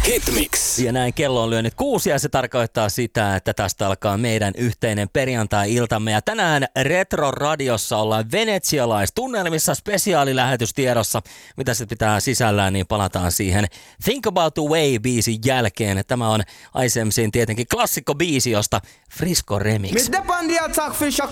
Hitmix. Ja näin kello on lyönyt 6 ja se tarkoittaa sitä, että tästä alkaa meidän yhteinen perjantai-iltamme. Ja tänään Retro-radiossa ollaan venetsialaistunnelmissa, spesiaalilähetys tiedossa. Mitä se pitää sisällään, niin palataan siihen Think About The Way-biisin jälkeen. Tämä on Ice MC:n tietenkin klassikko-biisi, josta Frisco Remix. Me dep on the attack fish a